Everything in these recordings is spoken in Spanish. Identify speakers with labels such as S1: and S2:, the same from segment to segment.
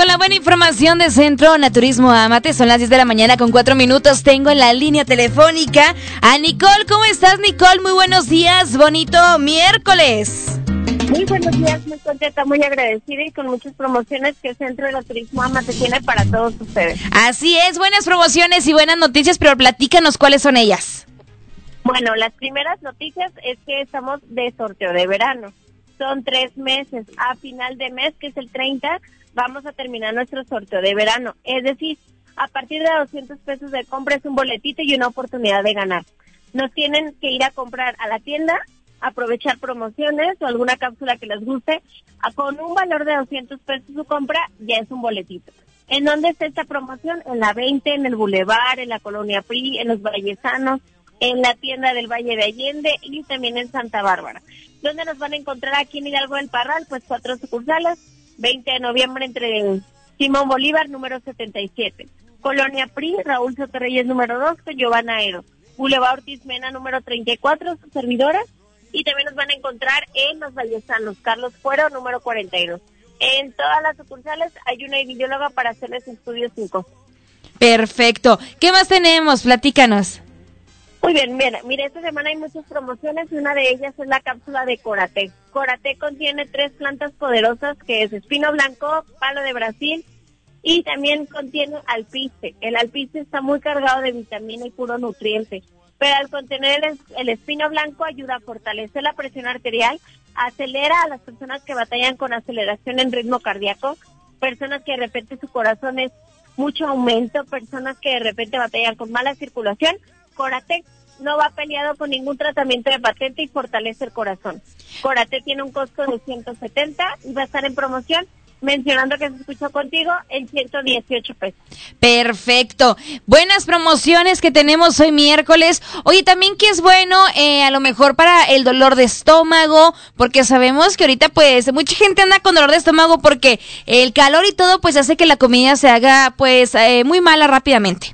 S1: la buena información de Centro Naturismo Amate. Son las 10 de la mañana con 4 minutos. Tengo en la línea telefónica a Nicole. ¿Cómo estás, Nicole? Muy buenos días. Bonito miércoles.
S2: Muy buenos días, muy contenta, muy agradecida y con muchas promociones que Centro Naturismo Amate tiene para todos ustedes.
S1: Así es, buenas promociones y buenas noticias, pero platícanos cuáles son ellas.
S2: Bueno, las primeras noticias es que estamos de sorteo de verano. Son 3 meses. A final de mes, que es el 30, vamos a terminar nuestro sorteo de verano. Es decir, a partir de 200 pesos de compra es un boletito y una oportunidad de ganar. Nos tienen que ir a comprar a la tienda, aprovechar promociones o alguna cápsula que les guste. Con un valor de 200 pesos su compra ya es un boletito. ¿En dónde está esta promoción? En la 20, en el Boulevard, en la Colonia PRI, en los Vallesanos, en la tienda del Valle de Allende y también en Santa Bárbara. ¿Dónde nos van a encontrar aquí en Hidalgo del Parral? Pues 4 sucursales, 20 de noviembre entre Simón Bolívar, número 77. Colonia PRI, Raúl Sotorreyes, número 2, con Giovanna Ero. Boulevard Ortiz Mena, número 34, su servidora. Y también nos van a encontrar en los Vallesanos, Carlos Fuero, número 42. En todas las sucursales hay una videóloga para hacerles estudios sin costo.
S1: Perfecto. ¿Qué más tenemos? Platícanos.
S2: Muy bien, mira, esta semana hay muchas promociones y una de ellas es la cápsula de Corate. Corate contiene 3 plantas poderosas que es espino blanco, palo de Brasil y también contiene alpiste. El alpiste está muy cargado de vitamina y puro nutriente, pero al contener el espino blanco ayuda a fortalecer la presión arterial, acelera a las personas que batallan con aceleración en ritmo cardíaco, personas que de repente su corazón es mucho aumento, personas que de repente batallan con mala circulación. Corate no va peleado con ningún tratamiento de patente y fortalece el corazón. Corate tiene un costo de 170 y va a estar en promoción, mencionando que se escuchó contigo, en 118 pesos.
S1: Perfecto. Buenas promociones que tenemos hoy miércoles. Oye, también que es bueno, a lo mejor para el dolor de estómago, porque sabemos que ahorita pues mucha gente anda con dolor de estómago porque el calor y todo pues hace que la comida se haga pues muy mala rápidamente.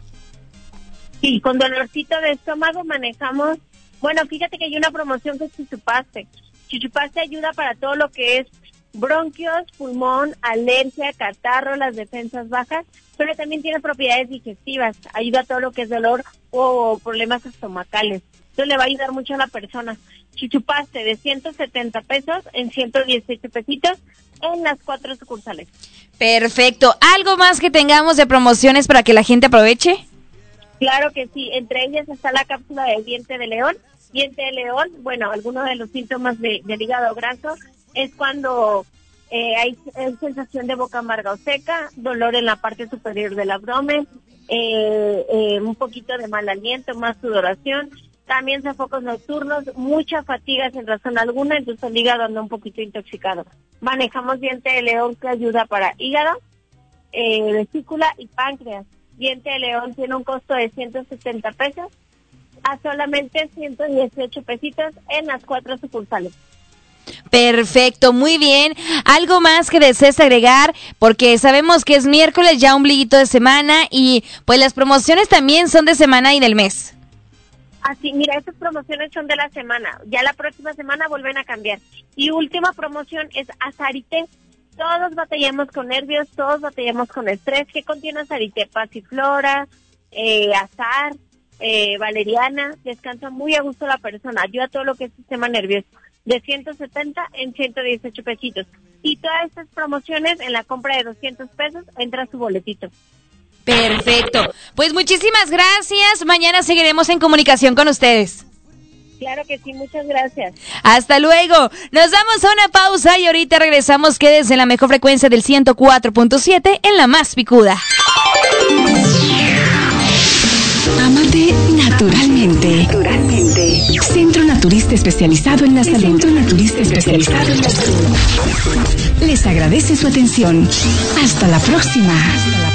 S2: Sí, con dolorcito de estómago manejamos, bueno, fíjate que hay una promoción que es Chichupaste. Chichupaste ayuda para todo lo que es bronquios, pulmón, alergia, catarro, las defensas bajas, pero también tiene propiedades digestivas, ayuda a todo lo que es dolor o problemas estomacales. Esto le va a ayudar mucho a la persona. Chichupaste de 170 pesos en 118 pesitos en las 4 sucursales.
S1: Perfecto. ¿Algo más que tengamos de promociones para que la gente aproveche?
S2: Claro que sí, entre ellas está la cápsula de diente de león. Diente de león, bueno, algunos de los síntomas del hígado graso es cuando hay sensación de boca amarga o seca, dolor en la parte superior del abdomen, un poquito de mal aliento, más sudoración, también sofocos nocturnos, mucha fatiga sin razón alguna, entonces el hígado anda un poquito intoxicado. Manejamos diente de león que ayuda para hígado, vesícula y páncreas. Diente de león tiene un costo de 160 pesos a solamente 118 pesitos en las 4 sucursales.
S1: Perfecto, muy bien. ¿Algo más que desees agregar? Porque sabemos que es miércoles, ya ombliguito de semana y pues las promociones también son de semana y del mes.
S2: Así, mira, estas promociones son de la semana. Ya la próxima semana vuelven a cambiar. Y última promoción es Azarité. Todos batallamos con nervios, todos batallamos con estrés. ¿Qué contiene Azarité? Pasiflora, azar, valeriana. Descansa muy a gusto la persona. Ayuda a todo lo que es sistema nervioso. De 170 en 118 pesitos. Y todas estas promociones en la compra de 200 pesos entra su boletito.
S1: Perfecto. Pues muchísimas gracias. Mañana seguiremos en comunicación con ustedes.
S2: Claro que sí, muchas gracias.
S1: Hasta luego. Nos damos a una pausa y ahorita regresamos. Quédense en la mejor frecuencia del 104.7 en la más picuda.
S3: Amate naturalmente. Centro Naturista especializado en la salud. Les agradece su atención. Hasta la próxima.